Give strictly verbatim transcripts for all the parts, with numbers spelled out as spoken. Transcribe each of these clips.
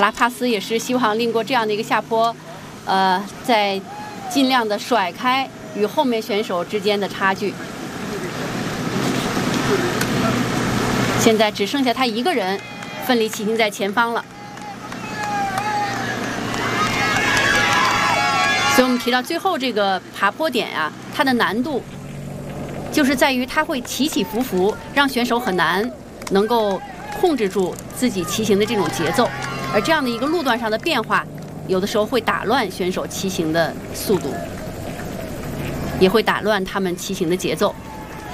卡拉帕斯也是希望令过这样的一个下坡，呃，在尽量的甩开与后面选手之间的差距。现在只剩下他一个人奋力骑行在前方了。所以我们提到最后这个爬坡点啊，它的难度就是在于它会起起伏伏，让选手很难能够控制住自己骑行的这种节奏，而这样的一个路段上的变化，有的时候会打乱选手骑行的速度，也会打乱他们骑行的节奏。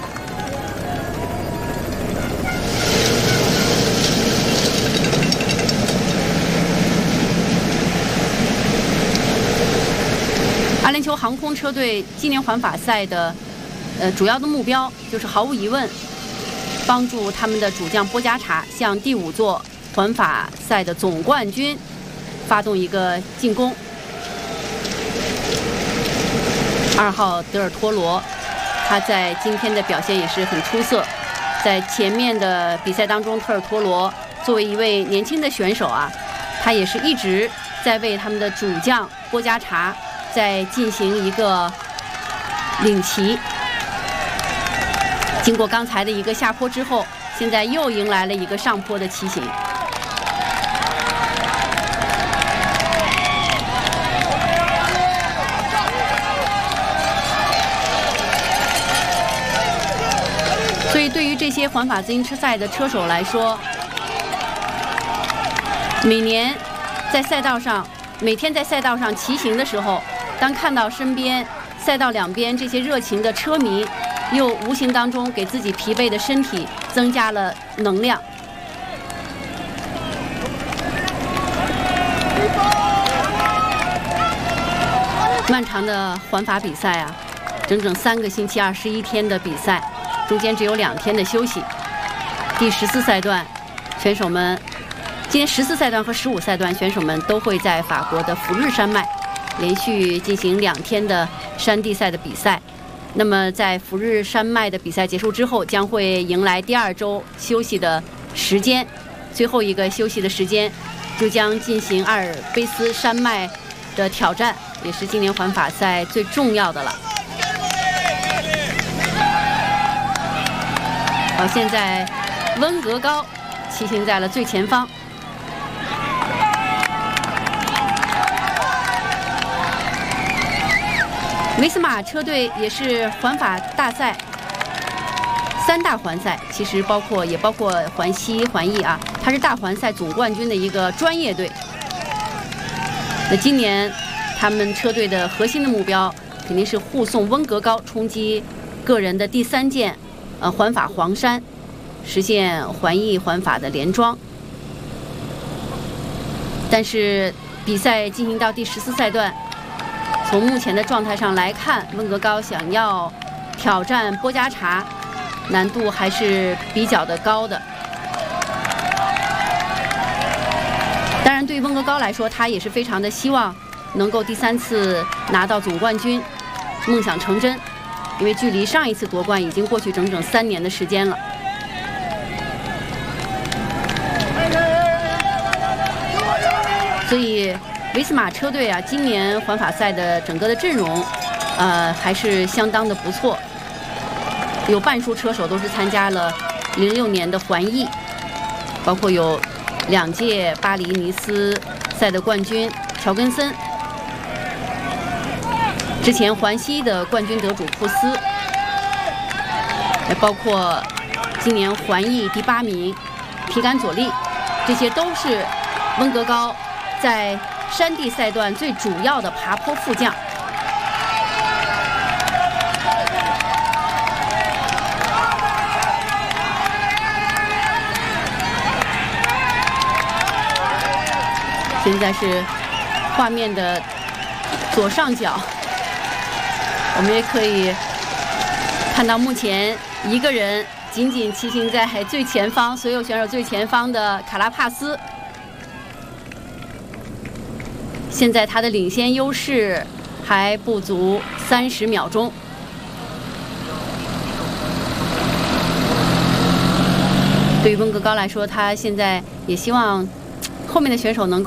阿联酋航空车队今年环法赛的呃主要的目标就是毫无疑问帮助他们的主将波加查向第五座环法赛的总冠军发动一个进攻。二号德尔托罗，他在今天的表现也是很出色。在前面的比赛当中，特尔托罗作为一位年轻的选手啊，他也是一直在为他们的主将波加查在进行一个领骑。经过刚才的一个下坡之后，现在又迎来了一个上坡的骑行。所以对于这些环法自行车赛的车手来说，每年在赛道上每天在赛道上骑行的时候，当看到身边赛道两边这些热情的车迷，又无形当中给自己疲惫的身体增加了能量。漫长的环法比赛啊，整整三个星期二十一天的比赛，中间只有两天的休息。第十四赛段选手们今天十四赛段和十五赛段选手们都会在法国的福日山脉连续进行两天的山地赛的比赛。那么在福日山脉的比赛结束之后，将会迎来第二周休息的时间，最后一个休息的时间就将进行阿尔卑斯山脉的挑战，也是今年环法赛最重要的了。好，现在温格高骑行在了最前方。维斯马车队也是环法大赛三大环赛，其实包括也包括环西、环意啊，它是大环赛总冠军的一个专业队。那今年他们车队的核心的目标肯定是护送温格高冲击个人的第三件呃环法黄衫，实现环意环法的连庄。但是比赛进行到第十四赛段，从目前的状态上来看，温格高想要挑战波加查，难度还是比较的高的。当然，对于温格高来说，他也是非常的希望能够第三次拿到总冠军，梦想成真。因为距离上一次夺冠已经过去整整三年的时间了。所以维斯马车队啊，今年环法赛的整个的阵容，呃，还是相当的不错。有半数车手都是参加了零六年的环意，包括有两届巴黎尼斯赛的冠军乔根森，之前环西的冠军得主库斯，也包括今年环意第八名皮甘佐利，这些都是温格高在山地赛段最主要的爬坡副将。现在是画面的左上角，我们也可以看到目前一个人紧紧骑行在最前方，所有选手最前方的卡拉帕斯。现在他的领先优势还不足三十秒钟。对于温格高来说，他现在也希望后面的选手能够